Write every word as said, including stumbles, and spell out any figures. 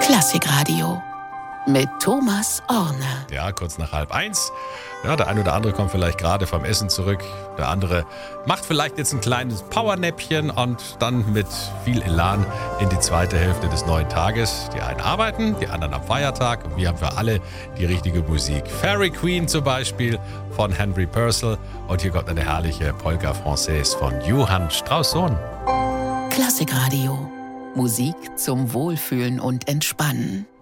Klassikradio mit Thomas Orne. Ja, kurz nach halb eins. Ja, der eine oder andere kommt vielleicht gerade vom Essen zurück. Der andere macht vielleicht jetzt ein kleines Powernäppchen und dann mit viel Elan in die zweite Hälfte des neuen Tages. Die einen arbeiten, die anderen am Feiertag. Und wir haben für alle die richtige Musik. Fairy Queen zum Beispiel von Henry Purcell. Und hier kommt eine herrliche Polka Française von Johann Strauss-Sohn. Klassikradio. Musik zum Wohlfühlen und Entspannen.